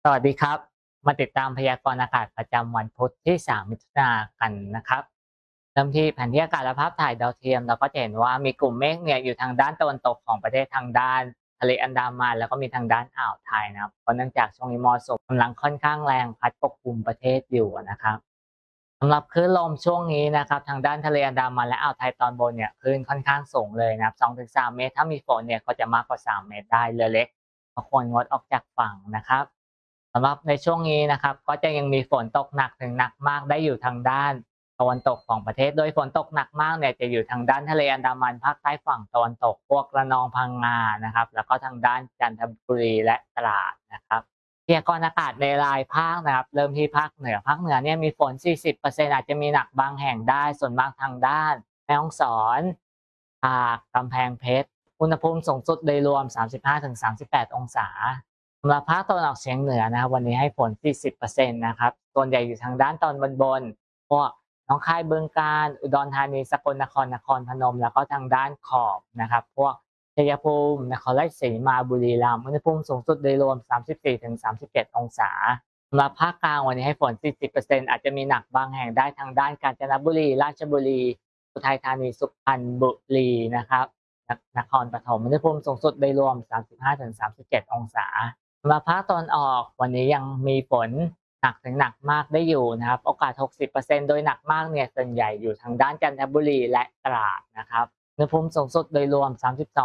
สวัสดีครับมาติดตามพยากรณ์อากาศประจำวันพุธที่3มิถุนายนกันนะครับเริ่มที่แผนที่อากาศและภาพถ่ายดาวเทียมเราก็จะเห็นว่ามีกลุ่มเมฆเนี่ยอยู่ทางด้านตะวันตกของประเทศทางด้านทะเลอันดามันแล้วก็มีทางด้านอ่าวไทยนะครับเพราะเนื่องจากช่วงนี้มรสุมกำลังค่อนข้างแรงพัดปกคลุมประเทศอยู่นะครับสำหรับคลื่นลมช่วงนี้นะครับทางด้านทะเลอันดามันและอ่าวไทยตอนบนเนี่ยคลื่นค่อนข้างสูงเลยนะครับ2-3เมตรถ้ามีฝนเนี่ยก็จะมากกว่า3เมตรได้เรือเล็กก็ควรงดออกจากฝั่งนะครับ สำหรับในช่วงนี้นะครับก็จะยังมีฝนตกหนักถึงหนักมากได้อยู่ทางด้านตะวันตกของประเทศโดยฝนตกหนักมากเนี่ยจะอยู่ทางด้านทะเลอันดามันภาคใต้ฝั่งตะวันตกพวกระนองพังงานะครับแล้วก็ทางด้านจันทบุรีและตราดนะครับพยากรณ์อากาศในรายภาคนะครับเริ่มที่ภาคเหนือเนี่ยมีฝน40%อาจจะมีหนักบางแห่งได้ส่วนมากทางด้านแม่ฮ่องสอนตากกำแพงเพชรอุณหภูมิสูงสุดโดยรวม35-38องศา สำหรับภาคตะวันออกเฉียงเหนือนะครับวันนี้ให้ฝน40%นะครับส่วนใหญ่อยู่ทางด้านตอนบนพวกหนองคายบึงกาฬอุดรธานีสกลนครนครพนมแล้วก็ทางด้านขอบนะครับพวกชัยภูมินครราชสีมาบุรีรัมย์อุณหภูมิสูงสุดโดยรวม34-37องศาสำหรับภาคกลางวันนี้ให้ฝน40%อาจจะมีหนักบางแห่งได้ทางด้านกาญจนบุรีราชบุรีอุทัยธานีสุพรรณบุรีนะครับนครปฐมอุณหภูมิสูงสุดโดยรวม35-37องศา สำหรับภาคตะวันออกวันนี้ยังมีฝนหนักถึงหนักมากได้อยู่นะครับโอกาส60%โดยหนักมากเนี่ยส่วนใหญ่อยู่ทางด้านจันทบุรีและตราดนะครับอุณหภูมิสูงสุดโดยรวม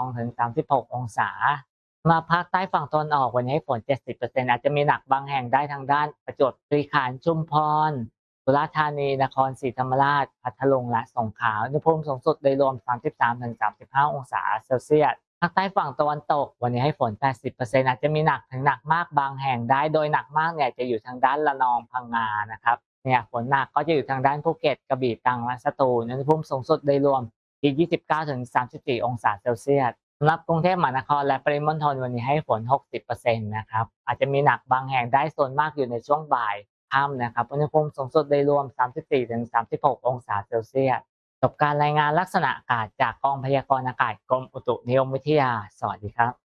32-36องศาสำหรับภาคใต้ฝั่งตะวันออกวันนี้ให้ฝน70%อาจจะมีหนักบางแห่งได้ทางด้านประจวบคีรีขันธ์ชุมพรสุราษฎร์ธานีนครศรีธรรมราชพัทลุงและสงขลาอุณหภูมิสูงสุดโดยรวม33-35องศาเซลเซียส ภาคใต้ฝั่งตะวันตกวันนี้ให้ฝน80%อาจจะมีหนักถึงหนักมากบางแห่งได้โดยหนักมากเนี่ยจะอยู่ทางด้านระนองพังงานะครับเนี่ยฝนหนักก็จะอยู่ทางด้านภูเก็ตกระบี่ตรังและสตูลอุณหภูมิสูงสุดโดยรวมที่29-34องศาเซลเซียสสำหรับกรุงเทพมหานครและปริมณฑลวันนี้ให้ฝน60%นะครับอาจจะมีหนักบางแห่งได้ส่วนมากอยู่ในช่วงบ่ายค่ำนะครับอุณหภูมิสูงสุดโดยรวม34-36องศาเซลเซียส จบการรายงานลักษณะอากาศจากกองพยากรณ์อากาศกรมอุตุนิยมวิทยา สวัสดีครับ